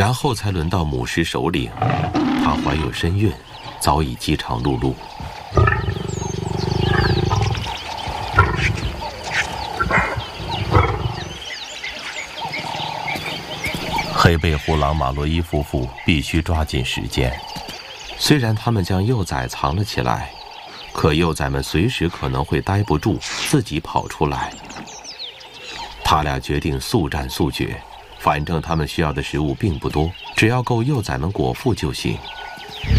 然后才轮到母狮首领，她怀有身孕，早已饥肠辘辘。黑背虎狼马洛伊夫妇必须抓紧时间。虽然他们将幼崽藏了起来，可幼崽们随时可能会待不住，自己跑出来。他俩决定速战速决，反正他们需要的食物并不多，只要够幼崽们果腹就行。